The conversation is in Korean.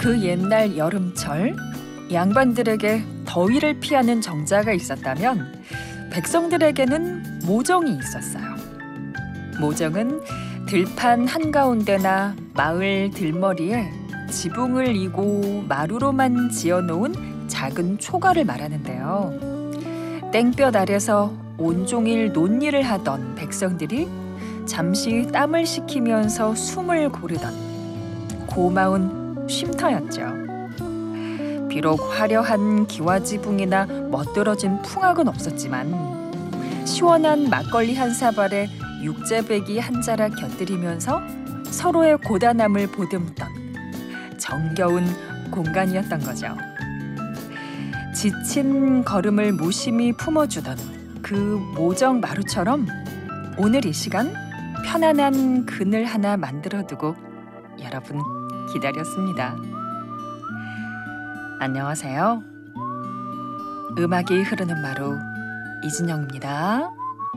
그 옛날 여름철, 양반들에게 더위를 피하는 정자가 있었다면 백성들에게는 모정이 있었어요. 모정은 들판 한가운데나 마을 들머리에 지붕을 이고 마루로만 지어놓은 작은 초가를 말하는데요. 땡볕 아래서 온종일 논일을 하던 백성들이 잠시 땀을 식히면서 숨을 고르던 고마운 쉼터였죠. 비록 화려한 기와지붕이나 멋들어진 풍악은 없었지만 시원한 막걸리 한 사발에 육제배기 한 자락 곁들이면서 서로의 고단함을 보듬던 정겨운 공간이었던 거죠. 지친 걸음을 무심히 품어주던 그 모정 마루처럼 오늘 이 시간 편안한 그늘 하나 만들어두고 여러분 기다렸습니다. 안녕하세요. 음악이 흐르는 마루 이진영입니다.